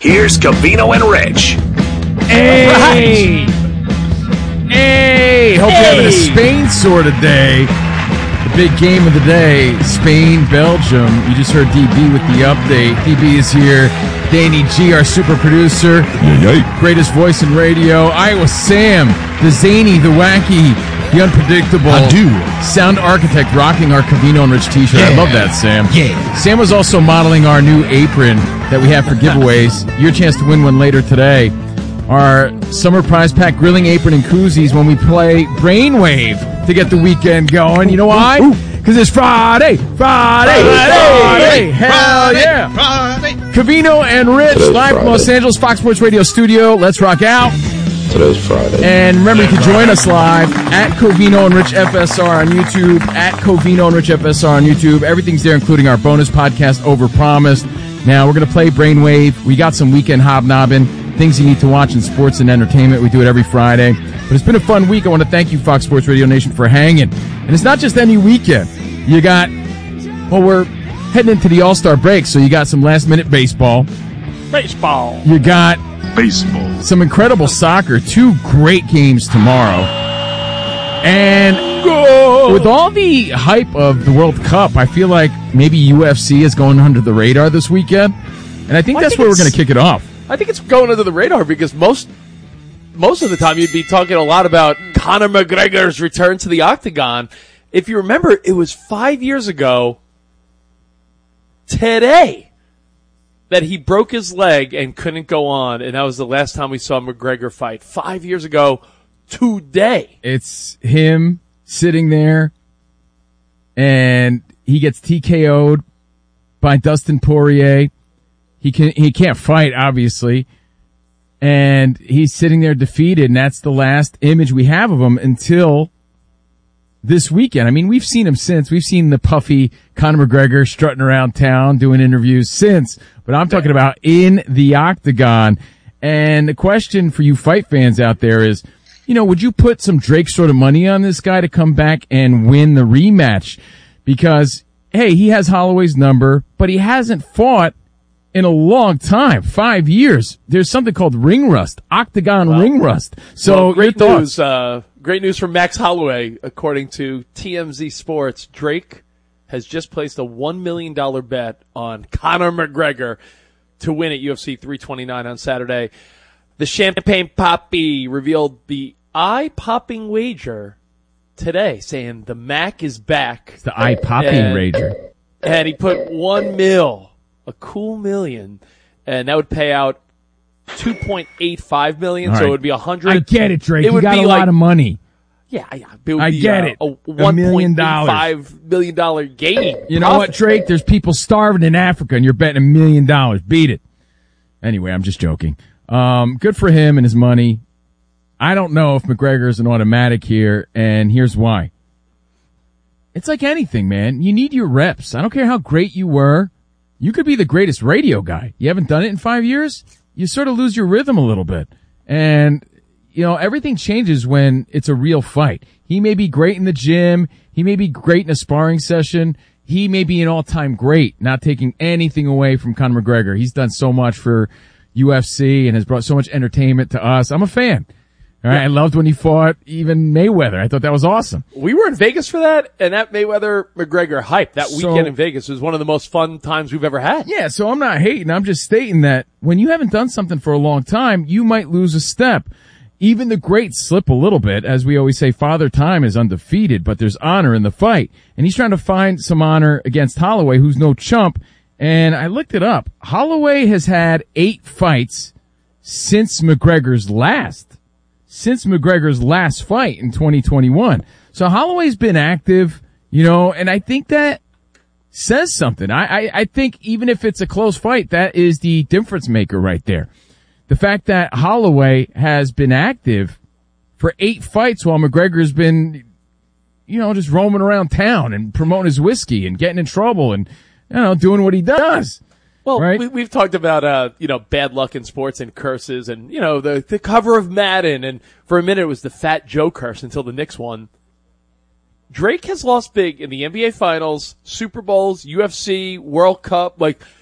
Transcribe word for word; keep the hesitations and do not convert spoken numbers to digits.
Here's Covino and Rich. Hey! Hey! Hope Hey! you're having a Spain sort of day. The big game of the day, Spain, Belgium. You just heard D B with the update. D B is here. Danny G, our super producer. Yay. Greatest voice in radio. Iowa Sam, the zany, the wacky, the unpredictable. I do. Sound architect rocking our Covino and Rich t-shirt. Yeah. I love that, Sam. Yeah. Sam was also modeling our new apron that we have for giveaways. Your chance to win one later today. Our summer prize pack grilling apron and koozies when we play Brainwave to get the weekend going. You know why? Because it's Friday, Friday, Friday, Friday. Hell yeah. Friday. Covino and Rich, It is live from Friday. Los Angeles Fox Sports Radio studio. Let's rock out. Today's Friday. And remember, you can join us live at Covino and Rich F S R on YouTube, at Covino and Rich F S R on YouTube. Everything's there, including our bonus podcast, Overpromised. Now, we're going to play Brainwave. We got some weekend hobnobbing, things you need to watch in sports and entertainment. We do it every Friday. But it's been a fun week. I want to thank you, Fox Sports Radio Nation, for hanging. And it's not just any weekend. You got, well, we're heading into the All-Star break, so you got some last-minute baseball. Baseball. You got Baseball. some incredible soccer, two great games tomorrow. And with all the hype of the World Cup, I feel like maybe U F C is going under the radar this weekend. And I think I that's think where we're it's- going to kick it off. I think it's going under the radar because most most of the time you'd be talking a lot about Conor McGregor's return to the octagon. If you remember, it was five years ago today that he broke his leg and couldn't go on, and that was the last time we saw McGregor fight. Five years ago today. It's him sitting there, and he gets T K O'd by Dustin Poirier. He can he can't fight, obviously, and he's sitting there defeated, and that's the last image we have of him until this weekend. I mean, we've seen him since. We've seen the puffy Conor McGregor strutting around town doing interviews since, but I'm talking about in the octagon. And the question for you fight fans out there is, you know, would you put some Drake sort of money on this guy to come back and win the rematch? Because, hey, he has Holloway's number, but he hasn't fought in a long time, five years. There's something called ring rust, octagon Wow. ring rust. So, Well, your great thoughts? news. Uh, great news from Max Holloway, according to T M Z Sports. Drake has just placed a one million dollars bet on Conor McGregor to win at U F C three twenty-nine on Saturday. The Champagne Papi revealed the eye-popping wager today, saying the Mac is back. It's the eye-popping And- rager. And he put one mil, a cool million, and that would pay out two point eight five million. All So right. it would be a hundred. I get it, Drake. It you would got be a like, lot of money. Yeah, yeah. It would I be, get uh, it. A A one million point dollars. five million dollar gain. You know what, Drake? There's people starving in Africa, and you're betting a million dollars. Beat it. Anyway, I'm just joking. Um, good for him and his money. I don't know if McGregor is an automatic here, and here's why. It's like anything, man. You need your reps. I don't care how great you were. You could be the greatest radio guy. You haven't done it in five years. You sort of lose your rhythm a little bit. And, you know, everything changes when it's a real fight. He may be great in the gym. He may be great in a sparring session. He may be an all-time great, not taking anything away from Conor McGregor. He's done so much for U F C and has brought so much entertainment to us. I'm a fan. All right. I loved when he fought even Mayweather. I thought that was awesome. We were in Vegas for that, and that Mayweather McGregor hype that So- weekend in Vegas was one of the most fun times we've ever had. Yeah, so I'm not hating. I'm just stating that when you haven't done something for a long time, you might lose a step. Even the greats slip a little bit. As we always say, Father Time is undefeated, but there's honor in the fight. And he's trying to find some honor against Holloway, who's no chump. And I looked it up. Holloway has had eight fights since McGregor's last. Since McGregor's last fight in twenty twenty-one. So Holloway's been active, you know, and I think that says something. I, I, I think even if it's a close fight, that is the difference maker right there. The fact that Holloway has been active for eight fights while McGregor's been, you know, just roaming around town and promoting his whiskey and getting in trouble and, you know, doing what he does. Well, Right. we, we've talked about, uh, you know, bad luck in sports and curses and, you know, the, the cover of Madden. And for a minute it was the Fat Joe curse until the Knicks won. Drake has lost big in the N B A Finals, Super Bowls, U F C, World Cup. Like,